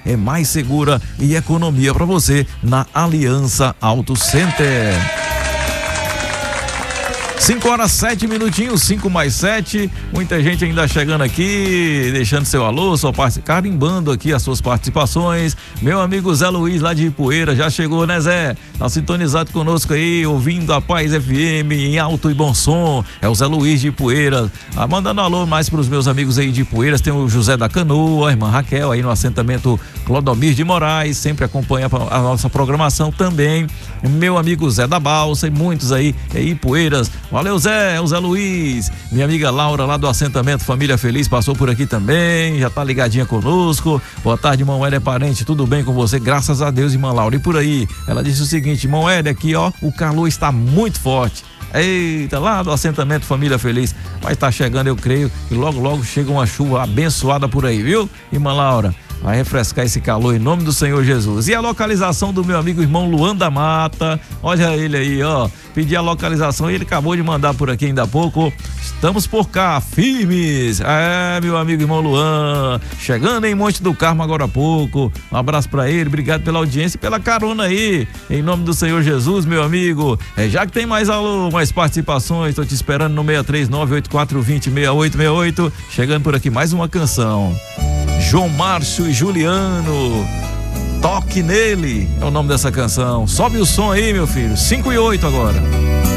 é mais segura e economia para você na Aliança Auto Center. 5h07, 5+7. Muita gente ainda chegando aqui, deixando seu alô, carimbando aqui as suas participações. Meu amigo Zé Luiz, lá de Ipueiras, já chegou, né, Zé? Tá sintonizado conosco aí, ouvindo a Paz FM em alto e bom som. É o Zé Luiz de Ipueiras. Mandando alô mais pros meus amigos aí de Ipueiras. Tem o José da Canoa, a irmã Raquel aí no assentamento Clodomir de Moraes, sempre acompanha a nossa programação também. Meu amigo Zé da Balsa e muitos aí em Ipueiras. Valeu, Zé, o Zé Luiz. Minha amiga Laura, lá do assentamento Família Feliz, passou por aqui também, já tá ligadinha conosco. Boa tarde, irmão Éder Parente, tudo bem com você? Graças a Deus, irmã Laura. E por aí, ela disse o seguinte: irmão Éder, aqui ó, o calor está muito forte. Eita, lá do assentamento Família Feliz, vai estar chegando, eu creio, e logo logo chega uma chuva abençoada por aí, viu, irmã Laura? Vai refrescar esse calor em nome do Senhor Jesus. E a localização do meu amigo irmão Luan da Mata, olha ele aí, ó, pedi a localização e ele acabou de mandar por aqui ainda há pouco. Estamos por cá, firmes. Meu amigo irmão Luan, chegando em Monte do Carmo agora há pouco. Um abraço pra ele, obrigado pela audiência e pela carona aí, em nome do Senhor Jesus, meu amigo. Já que tem mais alô, mais participações, tô te esperando no 63984206868, chegando por aqui mais uma canção. João Márcio e Juliano, Toque Nele, é o nome dessa canção. Sobe o som aí, meu filho. 5:08 agora.